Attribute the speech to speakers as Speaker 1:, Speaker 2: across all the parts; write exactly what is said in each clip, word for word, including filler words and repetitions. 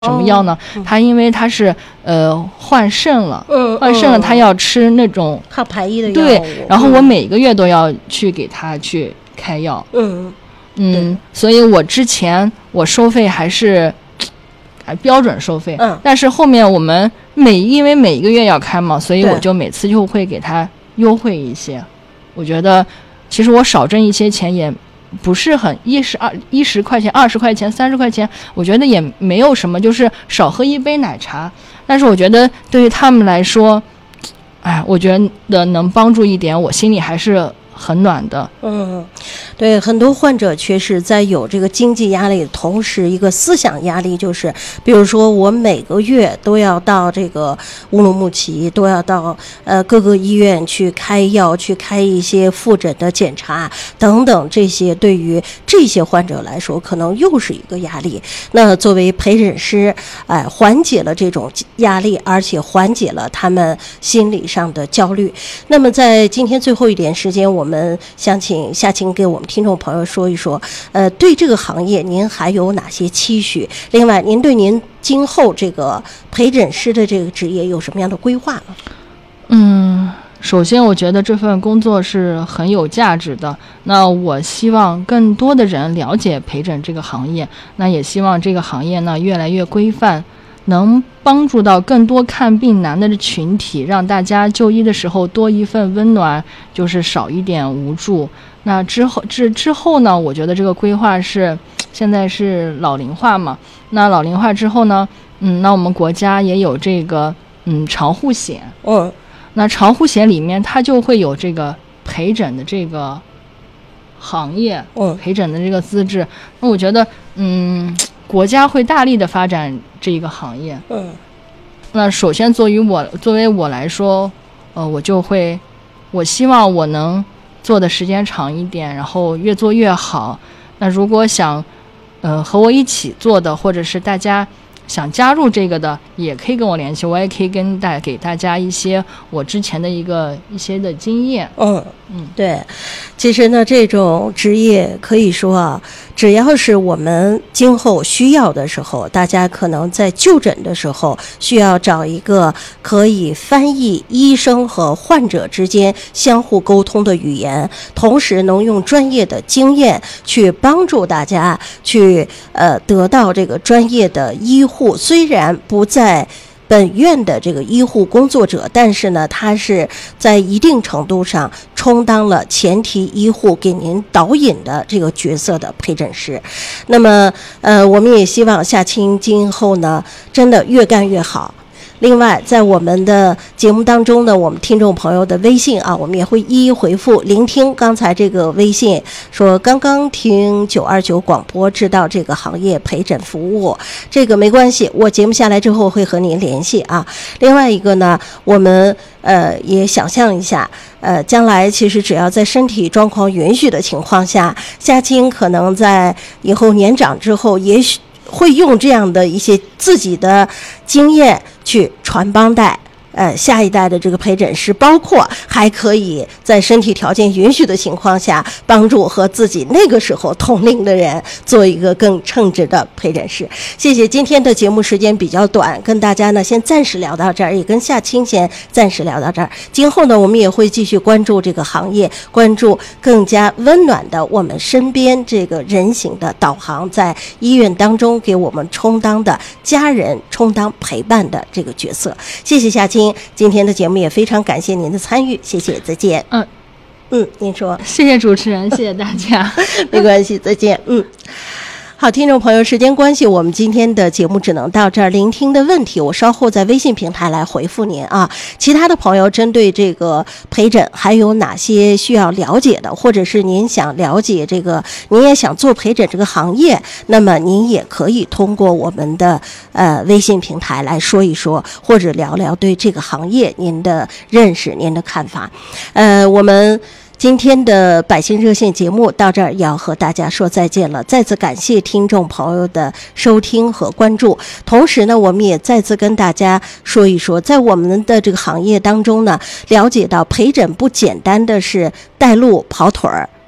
Speaker 1: 什么药呢？
Speaker 2: 哦、
Speaker 1: 他因为他是呃患肾了，
Speaker 2: 嗯、
Speaker 1: 患肾了，他要吃那种
Speaker 2: 抗排异的药物。
Speaker 1: 对，然后我每个月都要去给他去开药。
Speaker 2: 嗯
Speaker 1: 嗯，所以我之前我收费还是还标准收费，
Speaker 2: 嗯，
Speaker 1: 但是后面我们每因为每一个月要开嘛，所以我就每次就会给他优惠一些。我觉得其实我少挣一些钱也不是很一十二一十块钱、二十块钱、三十块钱，我觉得也没有什么，就是少喝一杯奶茶。但是我觉得对于他们来说，哎，我觉得能帮助一点，我心里还是很暖的。
Speaker 2: 嗯，对，很多患者确实在有这个经济压力的同时，一个思想压力就是，比如说我每个月都要到这个乌鲁木齐，都要到呃各个医院去开药，去开一些复诊的检查等等，这些对于这些患者来说，可能又是一个压力。那作为陪诊师，哎、呃，缓解了这种压力，而且缓解了他们心理上的焦虑。那么在今天最后一点时间，我们我们想请夏青给我们听众朋友说一说，呃，对这个行业您还有哪些期许？另外，您对您今后这个陪诊师的这个职业有什么样的规划呢？
Speaker 1: 嗯，首先我觉得这份工作是很有价值的。那我希望更多的人了解陪诊这个行业，那也希望这个行业呢越来越规范，能帮助到更多看病难的群体，让大家就医的时候多一份温暖，就是少一点无助。那之后之之后呢，我觉得这个规划是现在是老龄化嘛，那老龄化之后呢，嗯，那我们国家也有这个嗯长护险，
Speaker 2: 嗯，
Speaker 1: 那长护险里面它就会有这个陪诊的这个行业，
Speaker 2: 嗯，
Speaker 1: 陪诊的这个资质。那我觉得嗯国家会大力的发展这一个行业。
Speaker 2: 嗯，
Speaker 1: 那首先作为我作为我来说，呃，我就会，我希望我能做的时间长一点，然后越做越好。那如果想，呃，和我一起做的，或者是大家想加入这个的，也可以跟我联系，我也可以跟大给大家一些我之前的一个一些的经验。
Speaker 2: 嗯
Speaker 1: 嗯，
Speaker 2: 对，其实呢，这种职业可以说啊，只要是我们今后需要的时候，大家可能在就诊的时候需要找一个可以翻译医生和患者之间相互沟通的语言，同时能用专业的经验去帮助大家去呃得到这个专业的医护。虽然不在本院的这个医护工作者，但是呢，他是在一定程度上充当了前提医护给您导引的这个角色的陪诊师。那么，呃，我们也希望夏青今后呢，真的越干越好。另外，在我们的节目当中呢，我们听众朋友的微信啊，我们也会一一回复。聆听刚才这个微信说，刚刚听九二九广播，知道这个行业陪诊服务，这个没关系，我节目下来之后会和您联系啊。另外一个呢，我们呃也想象一下，呃，将来其实只要在身体状况允许的情况下，夏青可能在以后年长之后，也许会用这样的一些自己的经验去传帮带，呃，下一代的这个陪诊师，包括还可以在身体条件允许的情况下，帮助和自己那个时候同龄的人做一个更称职的陪诊师。谢谢，今天的节目时间比较短，跟大家呢先暂时聊到这儿，也跟夏青先暂时聊到这儿。今后呢，我们也会继续关注这个行业，关注更加温暖的我们身边这个人形的导航，在医院当中给我们充当的家人、充当陪伴的这个角色。谢谢夏青。今天的节目也非常感谢您的参与，谢谢，再见。
Speaker 1: 嗯
Speaker 2: 嗯，您说。
Speaker 1: 谢谢主持人，谢谢大家。
Speaker 2: 没关系，再见。嗯。好，听众朋友，时间关系，我们今天的节目只能到这儿。聆听的问题，我稍后在微信平台来回复您啊。其他的朋友针对这个陪诊还有哪些需要了解的，或者是您想了解这个，您也想做陪诊这个行业，那么您也可以通过我们的呃微信平台来说一说，或者聊聊对这个行业您的认识、您的看法。呃，我们今天的百姓热线节目到这儿要和大家说再见了，再次感谢听众朋友的收听和关注。同时呢，我们也再次跟大家说一说，在我们的这个行业当中呢，了解到陪诊不简单的是带路跑腿儿，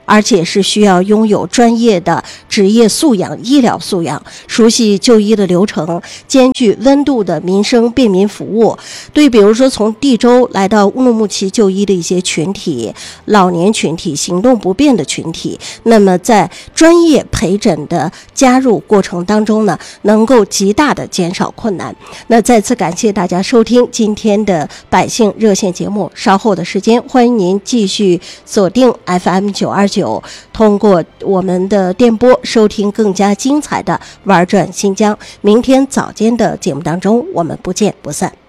Speaker 2: 而且是需要拥有专业的职业素养、医疗素养，熟悉就医的流程，兼具温度的民生便民服务。对，比如说从地州来到乌鲁木齐就医的一些群体，老年群体、行动不便的群体，那么在专业陪诊的加入过程当中呢，能够极大的减少困难。那再次感谢大家收听今天的百姓热线节目，稍后的时间欢迎您继续锁定 F M 九二九，通过我们的电波收听更加精彩的玩转新疆。明天早间的节目当中，我们不见不散。